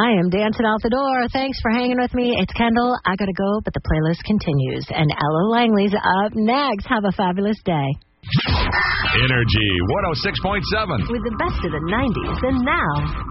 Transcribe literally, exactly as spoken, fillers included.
I am dancing out the door. Thanks for hanging with me. It's Kendall. I got to go, but the playlist continues. And Ella Langley's up next. Have a fabulous day. Energy one oh six point seven. With the best of the nineties and now.